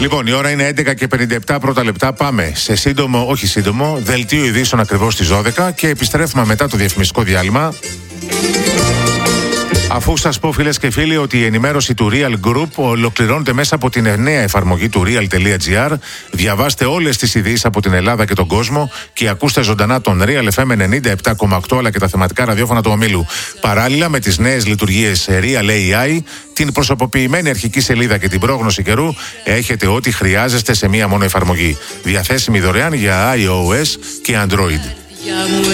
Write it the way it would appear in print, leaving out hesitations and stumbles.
Λοιπόν, η ώρα είναι 11 και 57 πρώτα λεπτά. Πάμε σε σύντομο, όχι σύντομο, δελτίο ειδήσεων ακριβώς στις 12 και επιστρέφουμε μετά το διαφημιστικό διάλειμμα. Αφού σας πω, φίλες και φίλοι, ότι η ενημέρωση του Real Group ολοκληρώνεται μέσα από την νέα εφαρμογή του real.gr. Διαβάστε όλες τις ειδήσεις από την Ελλάδα και τον κόσμο και ακούστε ζωντανά τον Real FM 97,8 αλλά και τα θεματικά ραδιόφωνα του ομίλου. Παράλληλα με τις νέες λειτουργίες Real AI, την προσωποποιημένη αρχική σελίδα και την πρόγνωση καιρού, έχετε ό,τι χρειάζεστε σε μία μόνο εφαρμογή. Διαθέσιμη δωρεάν για iOS και Android.